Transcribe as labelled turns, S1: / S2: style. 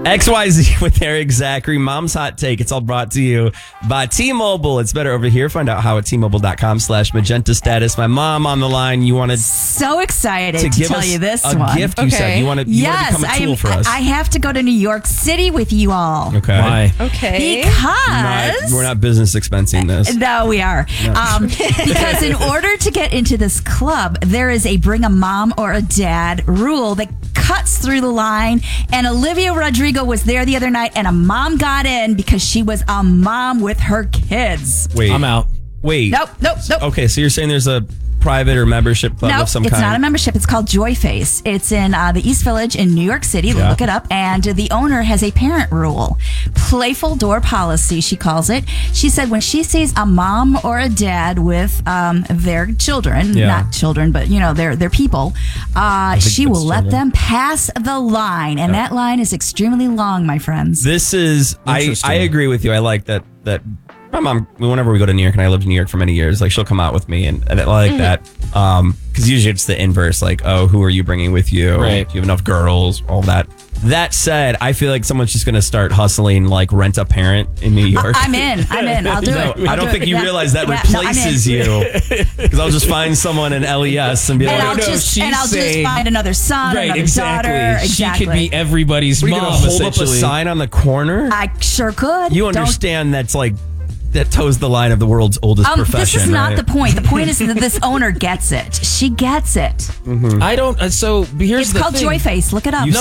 S1: XYZ with Eric Zachary, Mom's Hot Take. It's all brought to you by T-Mobile. It's better over here. Find out how at T-Mobile.com/magenta status. My mom on the line. You wanted
S2: so excited to
S1: give
S2: tell
S1: us
S2: you this
S1: a
S2: one.
S1: gift. You said you want to become a tool for us.
S2: I have to go to New York City with you all.
S1: Okay.
S3: Why?
S4: Okay.
S2: Because
S1: we're not business expensing this.
S2: No, we are. Because in order to get into this club, there is a bring a mom or a dad rule that cuts through the line. And Olivia Rodrigo was there the other night, and a mom got in because she was a mom with her kids.
S1: Wait,
S3: I'm out.
S1: Wait.
S2: Nope.
S1: Okay, so you're saying there's a private or membership club of some kind?
S2: No, it's not a membership. It's called Joy Face. It's in the East Village in New York City.
S1: Yeah.
S2: Look it up. And the owner has a parent rule. Playful door policy, she calls it. She said when she sees a mom or a dad with their children, not children, but, their people, she will let them pass the line. And that line is extremely long, my friends.
S1: This is, I agree with you. I like that my mom, whenever we go to New York, and I lived in New York for many years, like she'll come out with me, and I like that. Because usually it's the inverse, like, oh, who are you bringing with you?
S3: Right.
S1: Do you have enough girls? All that. That said, I feel like someone's just going to start hustling, like rent a parent in New York.
S2: I'm in. I'll do it.
S1: I don't think you realize that replaces you. Because I'll just find someone in LES and be
S2: And
S1: like,
S2: I'll just find another son, another daughter. Exactly.
S3: She could be everybody's
S1: we're
S3: mom,
S1: going to hold up a
S3: essentially.
S1: sign on the corner?
S2: I sure could.
S1: You understand that's like, that toes the line of the world's oldest profession.
S2: This is not
S1: right?
S2: the point. The point is that this owner gets it. She gets it.
S3: I don't. So here's
S2: It's
S3: the
S2: called
S3: thing.
S2: Joy Face. Look it up.